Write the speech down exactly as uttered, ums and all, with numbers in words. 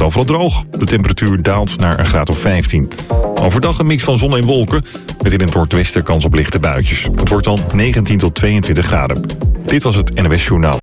overal droog. De temperatuur daalt naar een graad of vijftien. Overdag een mix van zon en wolken, met in het noordwesten kans op lichte buitjes. Het wordt dan negentien tot tweeëntwintig graden. Dit was het N O S Journaal.